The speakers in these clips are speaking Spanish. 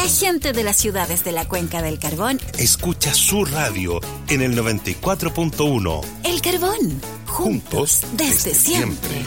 La gente de las ciudades de la Cuenca del Carbón escucha su radio en el 94.1. El Carbón, juntos desde siempre.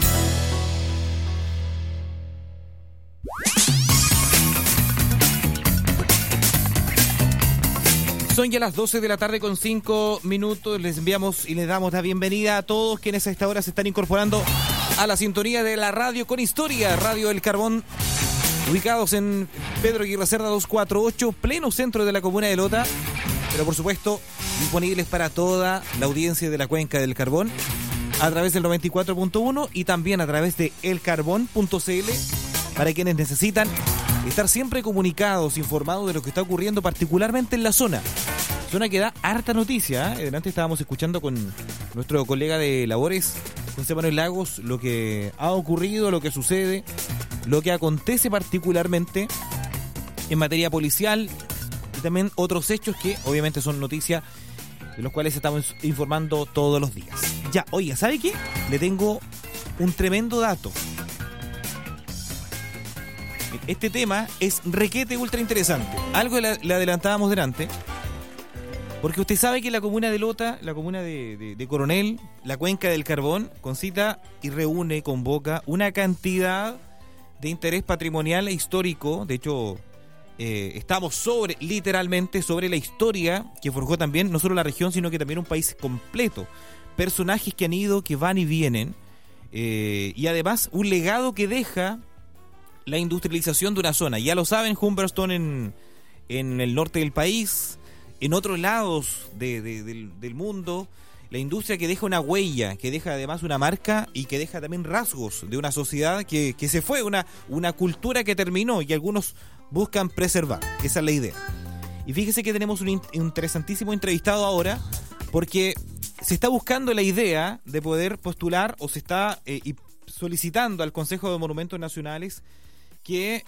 Son ya las 12 de la tarde con 5 minutos. Les enviamos y les damos la bienvenida a todos quienes a esta hora se están incorporando a la sintonía de la radio con historia, Radio El Carbón, ubicados en Pedro Aguirre Cerda 248, pleno centro de la comuna de Lota, pero por supuesto disponibles para toda la audiencia de la Cuenca del Carbón a través del 94.1 y también a través de elcarbón.cl para quienes necesitan estar siempre comunicados, informados de lo que está ocurriendo particularmente en la zona que da harta noticia. Delante estábamos escuchando con nuestro colega de labores, José Manuel Lagos, lo que ha ocurrido, lo que sucede, lo que acontece particularmente en materia policial y también otros hechos que obviamente son noticias de los cuales estamos informando todos los días. Ya, oiga, ¿sabe qué? Le tengo un tremendo dato. Este tema es requete ultra interesante. Algo le adelantábamos delante, porque usted sabe que la comuna de Lota, la comuna de Coronel, la Cuenca del Carbón, concita y reúne, convoca una cantidad de interés patrimonial e histórico. De hecho, estamos literalmente sobre la historia que forjó también, no solo la región, sino que también un país completo. Personajes que han ido, que van y vienen, y además un legado que deja la industrialización de una zona. Ya lo saben, Humberstone en el norte del país, en otros lados del mundo, la industria que deja una huella, que deja además una marca y que deja también rasgos de una sociedad que se fue, una cultura que terminó y algunos buscan preservar. Esa es la idea. Y fíjese que tenemos un interesantísimo entrevistado ahora, porque se está buscando la idea de poder postular o se está solicitando al Consejo de Monumentos Nacionales que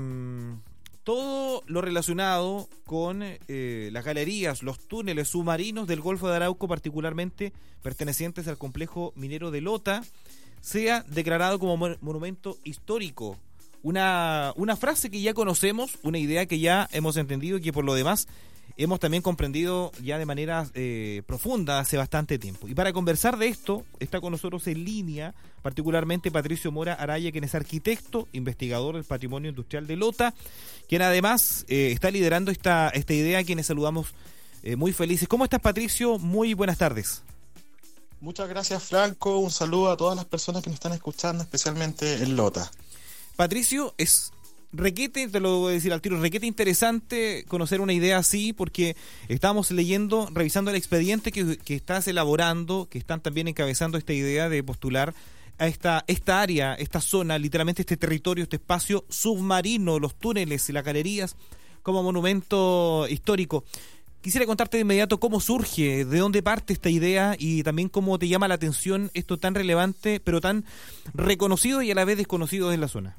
todo lo relacionado con las galerías, los túneles submarinos del Golfo de Arauco, particularmente pertenecientes al complejo minero de Lota, sea declarado como monumento histórico. Una frase que ya conocemos, una idea que ya hemos entendido y que por lo demás hemos también comprendido ya de manera profunda hace bastante tiempo. Y para conversar de esto, está con nosotros en línea, particularmente Patricio Mora Araya, quien es arquitecto, investigador del patrimonio industrial de Lota, quien además está liderando esta idea, a quienes saludamos muy felices. ¿Cómo estás, Patricio? Muy buenas tardes. Muchas gracias, Franco. Un saludo a todas las personas que nos están escuchando, especialmente en Lota. Patricio, es requete, te lo voy a decir al tiro, requete interesante conocer una idea así, porque estamos leyendo, revisando el expediente que estás elaborando, que están también encabezando esta idea de postular a esta área, esta zona, literalmente este territorio, este espacio submarino, los túneles y las galerías, como monumento histórico. Quisiera contarte de inmediato cómo surge, de dónde parte esta idea y también cómo te llama la atención esto tan relevante, pero tan reconocido y a la vez desconocido en la zona.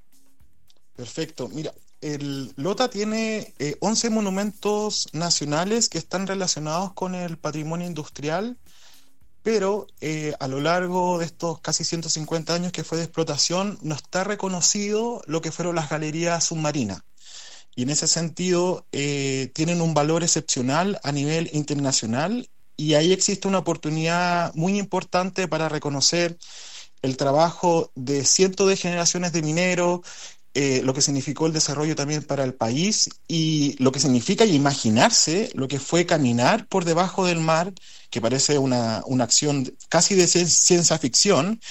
Perfecto. Mira, el Lota tiene 11 monumentos nacionales que están relacionados con el patrimonio industrial, pero a lo largo de estos casi 150 años que fue de explotación, no está reconocido lo que fueron las galerías submarinas. Y en ese sentido tienen un valor excepcional a nivel internacional, y ahí existe una oportunidad muy importante para reconocer el trabajo de cientos de generaciones de mineros, lo que significó el desarrollo también para el país y lo que significa imaginarse lo que fue caminar por debajo del mar, que parece una acción casi de ciencia ficción,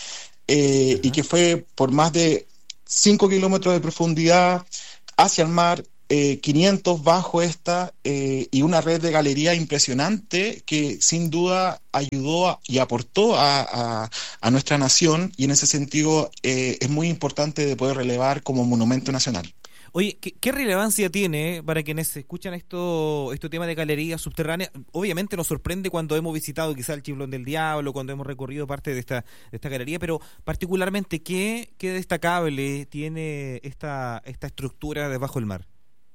y que fue por más de 5 kilómetros de profundidad hacia el mar, 500 bajo esta, y una red de galería impresionante que sin duda ayudó y aportó a nuestra nación, y en ese sentido es muy importante de poder relevar como monumento nacional. Oye, ¿qué relevancia tiene para quienes escuchan este tema de galerías subterráneas? Obviamente nos sorprende cuando hemos visitado quizá el Chiblón del Diablo, cuando hemos recorrido parte de esta galería, pero particularmente, ¿qué destacable tiene esta estructura debajo del mar?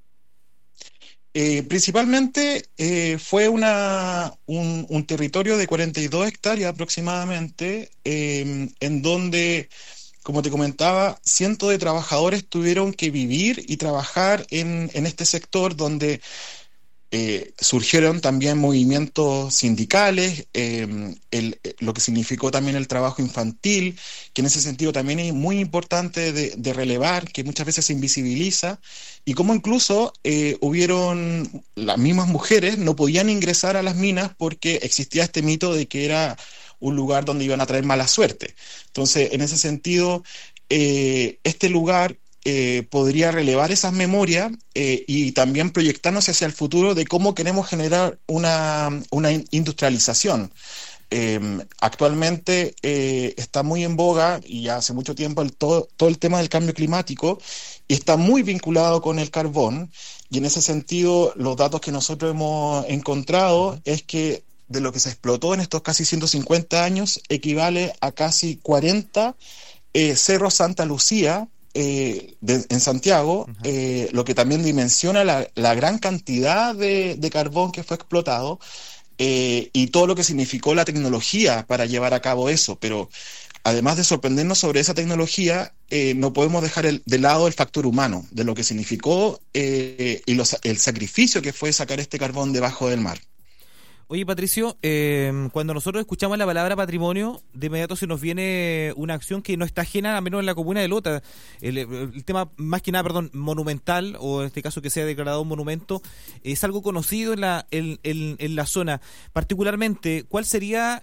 Principalmente fue un territorio de 42 hectáreas aproximadamente, en donde como te comentaba, cientos de trabajadores tuvieron que vivir y trabajar en este sector donde surgieron también movimientos sindicales, lo que significó también el trabajo infantil, que en ese sentido también es muy importante de relevar, que muchas veces se invisibiliza, y cómo incluso hubieron las mismas mujeres no podían ingresar a las minas porque existía este mito de que era un lugar donde iban a traer mala suerte. Entonces, en ese sentido, este lugar podría relevar esas memorias y también proyectarnos hacia el futuro de cómo queremos generar una industrialización. Actualmente está muy en boga, y ya hace mucho tiempo, todo el tema del cambio climático, y está muy vinculado con el carbón, y en ese sentido los datos que nosotros hemos encontrado es que de lo que se explotó en estos casi 150 años equivale a casi 40 Cerro Santa Lucía, en Santiago, lo que también dimensiona la gran cantidad de carbón que fue explotado y todo lo que significó la tecnología para llevar a cabo eso. Pero además de sorprendernos sobre esa tecnología, no podemos dejar de lado el factor humano, de lo que significó y el sacrificio que fue sacar este carbón debajo del mar. Oye, Patricio, cuando nosotros escuchamos la palabra patrimonio, de inmediato se nos viene una acción que no está ajena, a menos en la comuna de Lota. El tema, más que nada, monumental, o en este caso que sea declarado un monumento, es algo conocido en la zona. Particularmente, ¿cuál sería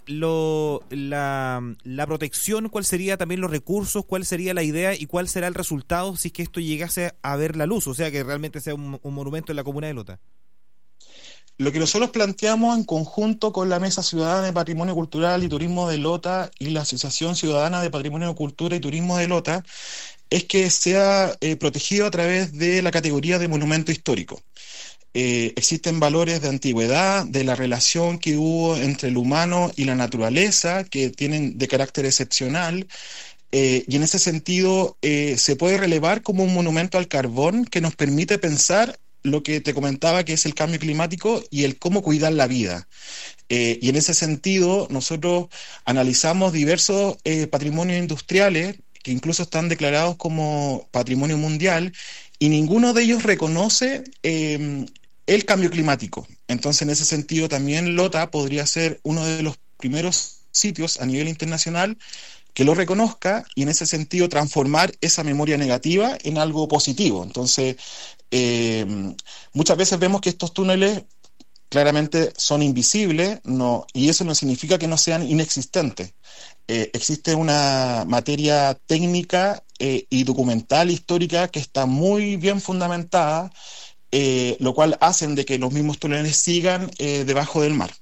la protección? ¿Cuál sería también los recursos? ¿Cuál sería la idea? ¿Y cuál será el resultado si es que esto llegase a ver la luz? O sea, que realmente sea un monumento en la comuna de Lota. Lo que nosotros planteamos en conjunto con la Mesa Ciudadana de Patrimonio Cultural y Turismo de Lota y la Asociación Ciudadana de Patrimonio, Cultura y Turismo de Lota es que sea protegido a través de la categoría de monumento histórico. Existen valores de antigüedad, de la relación que hubo entre el humano y la naturaleza, que tienen de carácter excepcional, y en ese sentido se puede relevar como un monumento al carbón que nos permite pensar lo que te comentaba, que es el cambio climático y el cómo cuidar la vida. Y en ese sentido, nosotros analizamos diversos patrimonios industriales que incluso están declarados como patrimonio mundial, y ninguno de ellos reconoce el cambio climático. Entonces, en ese sentido, también Lota podría ser uno de los primeros sitios a nivel internacional que lo reconozca, y en ese sentido transformar esa memoria negativa en algo positivo. Entonces, muchas veces vemos que estos túneles claramente son invisibles, y eso no significa que no sean inexistentes. Existe una materia técnica y documental histórica que está muy bien fundamentada, lo cual hacen de que los mismos túneles sigan debajo del mar.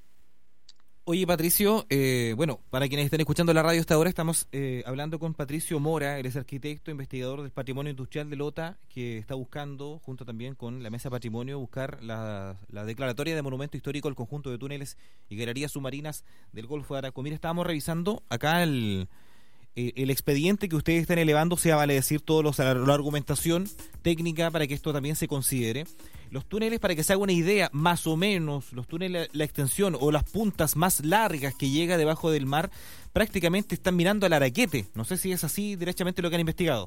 Oye, Patricio, bueno, para quienes estén escuchando la radio hasta ahora, estamos hablando con Patricio Mora. Él es arquitecto, investigador del Patrimonio Industrial de Lota, que está buscando, junto también con la Mesa Patrimonio, buscar la declaratoria de monumento histórico al conjunto de túneles y galerías submarinas del Golfo de Arauco. Mira, estábamos revisando acá el expediente que ustedes están elevando, sea vale decir la argumentación técnica para que esto también se considere. Los túneles, para que se haga una idea, más o menos, los túneles, la extensión o las puntas más largas que llega debajo del mar, prácticamente están mirando al Araquete. No sé si es así directamente lo que han investigado.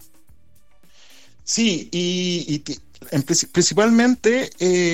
Sí, principalmente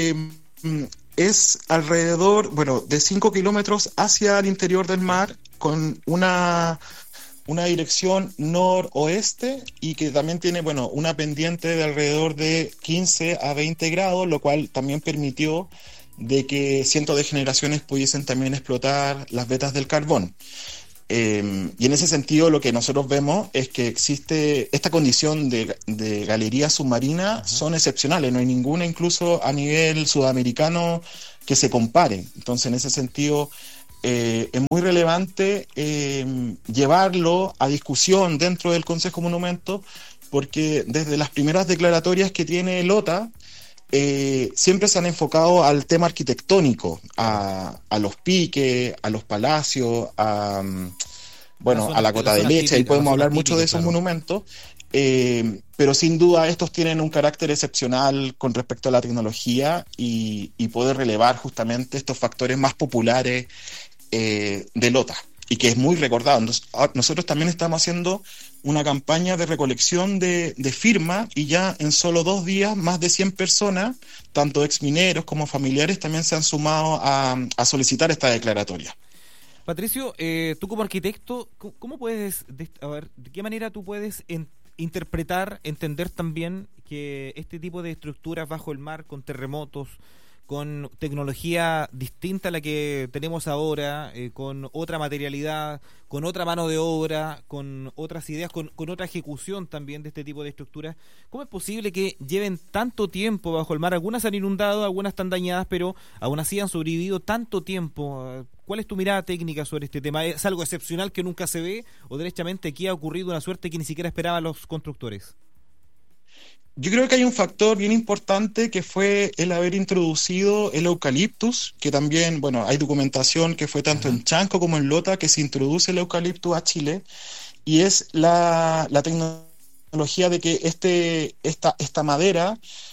es alrededor, de 5 kilómetros hacia el interior del mar, con una dirección noroeste, y que también tiene, una pendiente de alrededor de 15 a 20 grados, lo cual también permitió de que cientos de generaciones pudiesen también explotar las vetas del carbón. Y en ese sentido lo que nosotros vemos es que existe esta condición de galería submarina. Son excepcionales, no hay ninguna incluso a nivel sudamericano que se compare. Entonces, en ese sentido, es muy relevante llevarlo a discusión dentro del Consejo Monumento, porque desde las primeras declaratorias que tiene Lota siempre se han enfocado al tema arquitectónico, a los piques, a los palacios, a la Cota de Leche, y podemos hablar mucho de esos monumentos, pero sin duda estos tienen un carácter excepcional con respecto a la tecnología y poder relevar justamente estos factores más populares de Lota. y que es muy recordado. Entonces, nosotros también estamos haciendo una campaña de recolección de firmas y ya en solo 2 días más de 100 personas, tanto exmineros como familiares, también se han sumado a solicitar esta declaratoria. Patricio, tú como arquitecto, ¿cómo puedes, de qué manera tú puedes interpretar, entender también que este tipo de estructuras bajo el mar, con terremotos, con tecnología distinta a la que tenemos ahora, con otra materialidad, con otra mano de obra, con otras ideas, con otra ejecución también de este tipo de estructuras? ¿Cómo es posible que lleven tanto tiempo bajo el mar? Algunas han inundado, algunas están dañadas, pero aún así han sobrevivido tanto tiempo. ¿Cuál es tu mirada técnica sobre este tema? ¿Es algo excepcional que nunca se ve o derechamente aquí ha ocurrido una suerte que ni siquiera esperaban los constructores? Yo creo que hay un factor bien importante que fue el haber introducido el eucaliptus, que también, bueno, hay documentación que fue tanto en Chanco como en Lota que se introduce el eucaliptus a Chile, y es la tecnología de que esta madera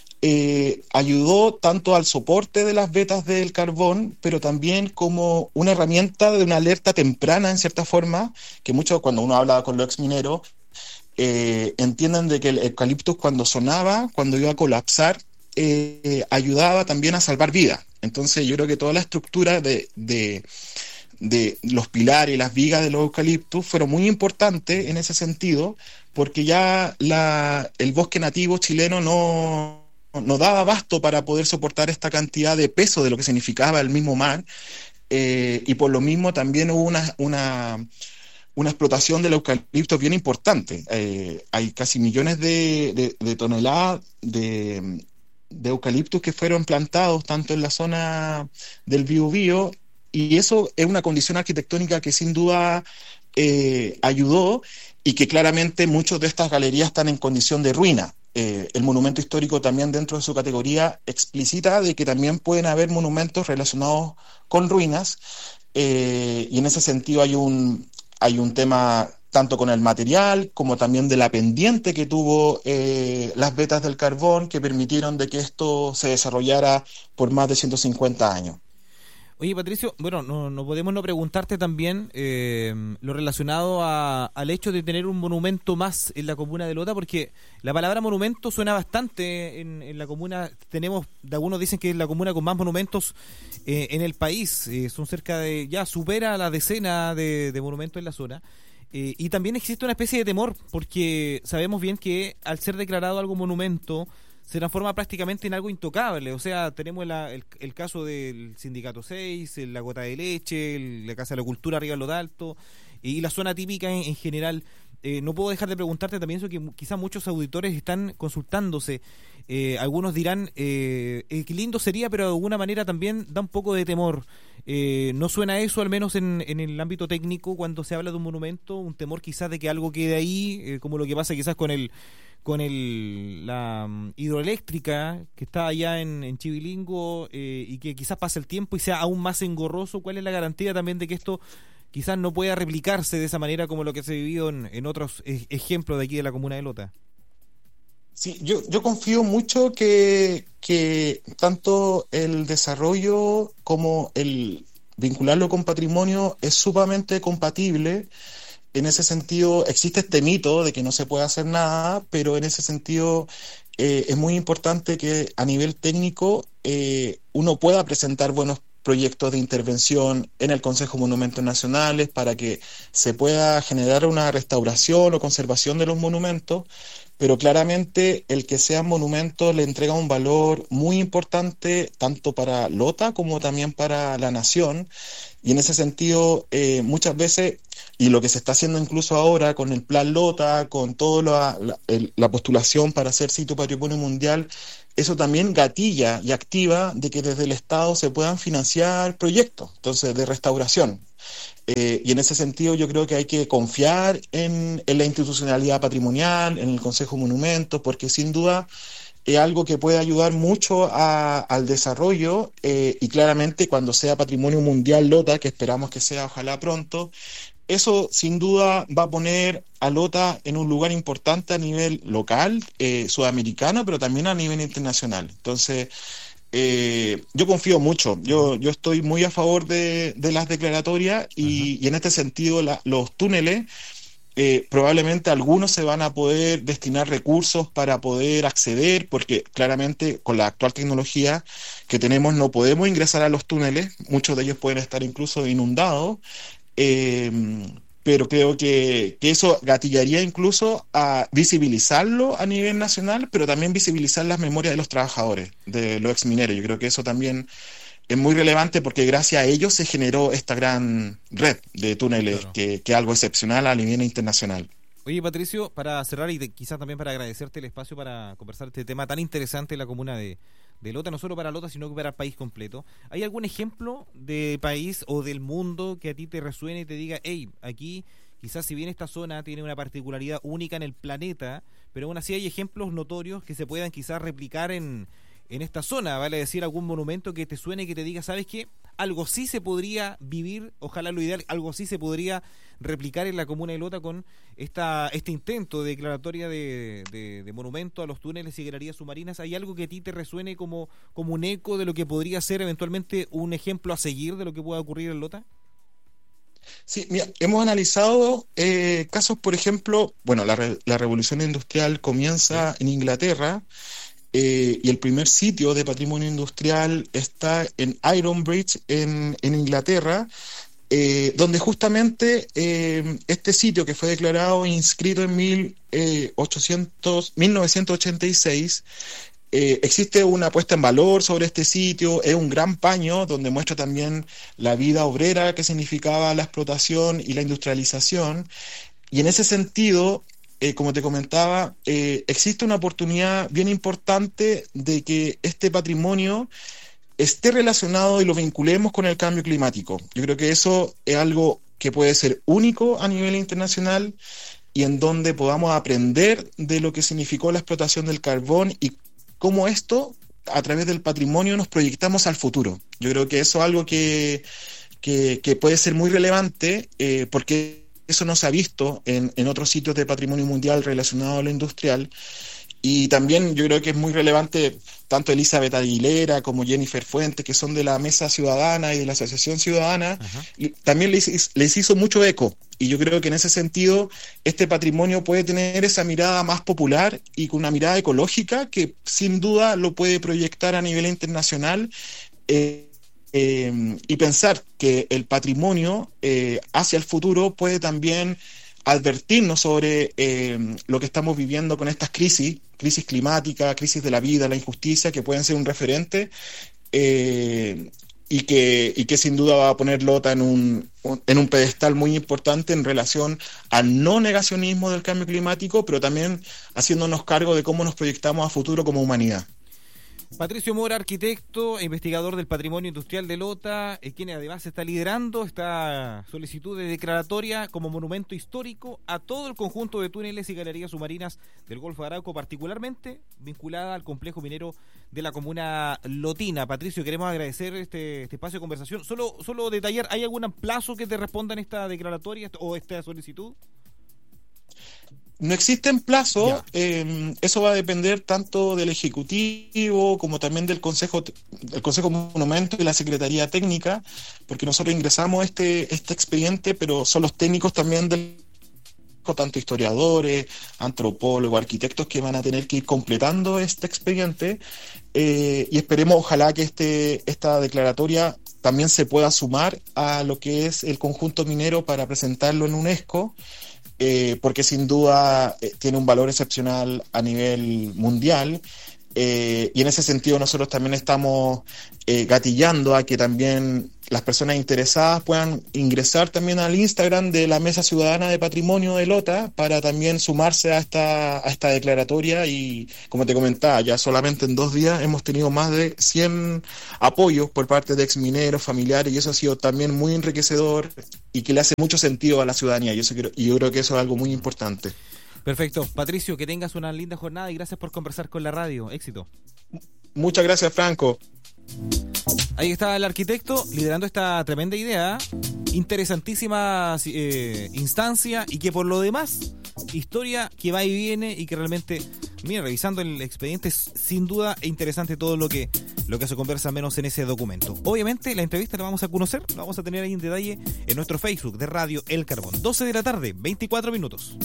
ayudó tanto al soporte de las vetas del carbón, pero también como una herramienta de una alerta temprana, en cierta forma, que mucho cuando uno habla con los exmineros, entienden de que el eucaliptus cuando sonaba, cuando iba a colapsar, ayudaba también a salvar vidas. Entonces yo creo que toda la estructura de los pilares y las vigas de los eucaliptus fueron muy importantes en ese sentido, porque ya el bosque nativo chileno no daba abasto para poder soportar esta cantidad de peso de lo que significaba el mismo mar, y por lo mismo también hubo una explotación del eucalipto bien importante. Hay casi millones de toneladas de eucaliptos que fueron plantados tanto en la zona del Biobío, y eso es una condición arquitectónica que sin duda ayudó, y que claramente muchas de estas galerías están en condición de ruina. El monumento histórico también dentro de su categoría explicita de que también pueden haber monumentos relacionados con ruinas, y en ese sentido hay un tema tanto con el material como también de la pendiente que tuvo las vetas del carbón, que permitieron de que esto se desarrollara por más de 150 años. Oye, Patricio, bueno, no podemos no preguntarte también lo relacionado al hecho de tener un monumento más en la comuna de Lota, porque la palabra monumento suena bastante en la comuna. Algunos dicen que es la comuna con más monumentos en el país. Son cerca de, ya supera la decena de monumentos en la zona. Y también existe una especie de temor, porque sabemos bien que al ser declarado algo monumento, se transforma prácticamente en algo intocable. O sea, tenemos el caso del Sindicato 6, la Gota de Leche, la Casa de la Cultura arriba en Lo Alto, y la zona típica en general. No puedo dejar de preguntarte también eso, que quizás muchos auditores están consultándose. Algunos dirán, qué lindo sería, pero de alguna manera también da un poco de temor. ¿No suena eso, al menos en el ámbito técnico, cuando se habla de un monumento, un temor quizás de que algo quede ahí, como lo que pasa quizás con la hidroeléctrica que está allá en Chivilingo, y que quizás pase el tiempo y sea aún más engorroso? ¿Cuál es la garantía también de que esto quizás no pueda replicarse de esa manera como lo que se ha vivido en otros ejemplos de aquí de la comuna de Lota? Sí, yo confío mucho que tanto el desarrollo como el vincularlo con patrimonio es sumamente compatible. En ese sentido, existe este mito de que no se puede hacer nada, pero en ese sentido es muy importante que a nivel técnico uno pueda presentar buenos proyectos de intervención en el Consejo de Monumentos Nacionales para que se pueda generar una restauración o conservación de los monumentos, pero claramente el que sean monumentos le entrega un valor muy importante tanto para Lota como también para la nación, y en ese sentido muchas veces, y lo que se está haciendo incluso ahora con el Plan Lota, con toda la postulación para ser sitio patrimonio mundial, eso también gatilla y activa de que desde el Estado se puedan financiar proyectos, entonces, de restauración. Y en ese sentido yo creo que hay que confiar en la institucionalidad patrimonial, en el Consejo de Monumentos, porque sin duda es algo que puede ayudar mucho al desarrollo, y claramente cuando sea patrimonio mundial Lota, que esperamos que sea ojalá pronto, eso sin duda va a poner a Lota en un lugar importante a nivel local, sudamericano, pero también a nivel internacional. Entonces, yo confío mucho, yo estoy muy a favor de las declaratorias y en este sentido los túneles, probablemente algunos se van a poder destinar recursos para poder acceder, porque claramente con la actual tecnología que tenemos no podemos ingresar a los túneles, muchos de ellos pueden estar incluso inundados, pero creo que eso gatillaría incluso a visibilizarlo a nivel nacional, pero también visibilizar las memorias de los trabajadores, de los exmineros. Yo creo que eso también es muy relevante porque gracias a ellos se generó esta gran red de túneles, claro, que es algo excepcional a nivel internacional. Oye, Patricio, para cerrar y quizás también para agradecerte el espacio para conversar este tema tan interesante en la comuna de Lota, no solo para Lota, sino que para el país completo. ¿Hay algún ejemplo de país o del mundo que a ti te resuene y te diga, hey, aquí quizás si bien esta zona tiene una particularidad única en el planeta, pero aún así hay ejemplos notorios que se puedan quizás replicar en esta zona? Vale decir, algún monumento que te suene y que te diga, ¿sabes qué? Algo sí se podría vivir, ojalá lo ideal, algo sí se podría replicar en la comuna de Lota con este intento de declaratoria de monumento a los túneles y galerías submarinas. ¿Hay algo que a ti te resuene como un eco de lo que podría ser eventualmente un ejemplo a seguir de lo que pueda ocurrir en Lota? Sí, mira, hemos analizado casos, por ejemplo, bueno, la revolución industrial comienza en Inglaterra, y el primer sitio de patrimonio industrial está en Ironbridge, en Inglaterra, donde justamente este sitio que fue declarado e inscrito en 1986, existe una puesta en valor sobre este sitio, es un gran paño donde muestra también la vida obrera que significaba la explotación y la industrialización, y en ese sentido, como te comentaba, existe una oportunidad bien importante de que este patrimonio esté relacionado y lo vinculemos con el cambio climático. Yo creo que eso es algo que puede ser único a nivel internacional y en donde podamos aprender de lo que significó la explotación del carbón y cómo esto, a través del patrimonio, nos proyectamos al futuro. Yo creo que eso es algo que puede ser muy relevante, porque eso no se ha visto en otros sitios de patrimonio mundial relacionado a lo industrial. Y también yo creo que es muy relevante tanto Elizabeth Aguilera como Jennifer Fuentes, que son de la Mesa Ciudadana y de la Asociación Ciudadana, y también les hizo mucho eco. Y yo creo que en ese sentido este patrimonio puede tener esa mirada más popular y con una mirada ecológica que sin duda lo puede proyectar a nivel internacional, y pensar que el patrimonio hacia el futuro puede también advertirnos sobre lo que estamos viviendo con estas crisis climáticas, crisis de la vida, la injusticia, que pueden ser un referente, y que sin duda va a poner Lota en un pedestal muy importante en relación al no negacionismo del cambio climático, pero también haciéndonos cargo de cómo nos proyectamos a futuro como humanidad. Patricio Mora, arquitecto e investigador del patrimonio industrial de Lota, quien además está liderando esta solicitud de declaratoria como monumento histórico a todo el conjunto de túneles y galerías submarinas del Golfo de Arauco, particularmente vinculada al complejo minero de la comuna lotina. Patricio, queremos agradecer este espacio de conversación. Solo detallar, ¿hay algún plazo que te responda en esta declaratoria o esta solicitud? No existen plazos, eso va a depender tanto del Ejecutivo como también del Consejo Monumento y la Secretaría Técnica, porque nosotros ingresamos este expediente, pero son los técnicos también tanto historiadores, antropólogos, arquitectos, que van a tener que ir completando este expediente, y esperemos ojalá que esta declaratoria también se pueda sumar a lo que es el conjunto minero para presentarlo en UNESCO, porque sin duda tiene un valor excepcional a nivel mundial, y en ese sentido nosotros también estamos gatillando a que también las personas interesadas puedan ingresar también al Instagram de la Mesa Ciudadana de Patrimonio de Lota para también sumarse a esta declaratoria. Y como te comentaba, ya solamente en 2 días hemos tenido más de 100 apoyos por parte de exmineros, familiares, y eso ha sido también muy enriquecedor y que le hace mucho sentido a la ciudadanía, y yo creo que eso es algo muy importante. Perfecto. Patricio, que tengas una linda jornada y gracias por conversar con la radio. Éxito. Muchas gracias, Franco. Ahí está el arquitecto liderando esta tremenda idea, interesantísima instancia, y que por lo demás, historia que va y viene y que realmente Mira, revisando el expediente, es sin duda interesante todo lo que se conversa menos en ese documento. Obviamente la entrevista la vamos a conocer, la vamos a tener ahí en detalle en nuestro Facebook de Radio El Carbón. 12 de la tarde, 24 minutos.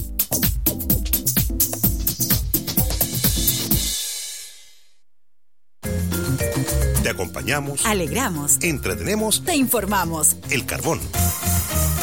Te acompañamos, alegramos, entretenemos, te informamos. El Carbón.